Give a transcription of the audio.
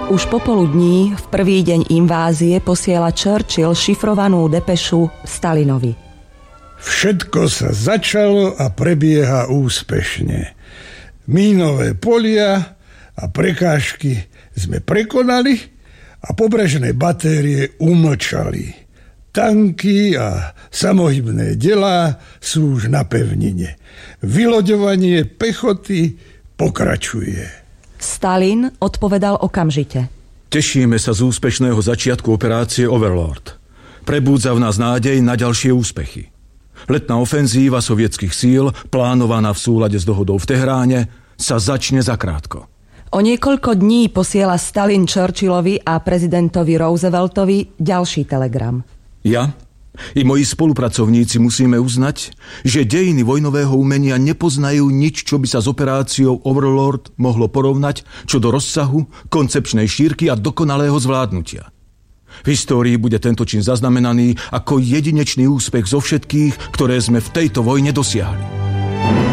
Už popoludní, v prvý deň invázie, posiela Churchill šifrovanú depešu Stalinovi. Všetko sa začalo a prebieha úspešne. Mínové polia a prekážky sme prekonali a pobrežné batérie umlčali. Tanky a samohybné delá sú už na pevnine. Vyloďovanie pechoty pokračuje. Stalin odpovedal okamžite. Tešíme sa z úspešného začiatku operácie Overlord. Prebúdza v nás nádej na ďalšie úspechy. Letná ofenzíva sovietských síl, plánovaná v súlade s dohodou v Tehráne, sa začne zakrátko. O niekoľko dní posiela Stalin Churchillovi a prezidentovi Rooseveltovi ďalší telegram. Ja i moji spolupracovníci musíme uznať, že dejiny vojnového umenia nepoznajú nič, čo by sa s operáciou Overlord mohlo porovnať čo do rozsahu, koncepčnej šírky a dokonalého zvládnutia. V histórii bude tento čin zaznamenaný ako jedinečný úspech zo všetkých, ktoré sme v tejto vojne dosiahli.